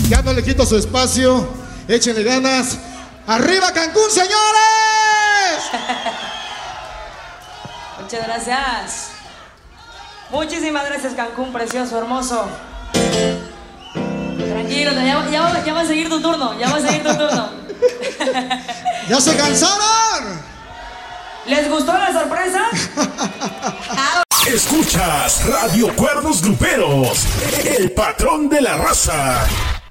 Ya no le quito su espacio. Échenle ganas. ¡Arriba Cancún, señores! Muchas gracias. Muchísimas gracias, Cancún, precioso, hermoso. Tranquilo, ya va a seguir tu turno. Ya va a seguir tu turno. ¡Ya se cansaron! ¿Les gustó la sorpresa? Escuchas Radio Cuernos Gruperos, el patrón de la raza.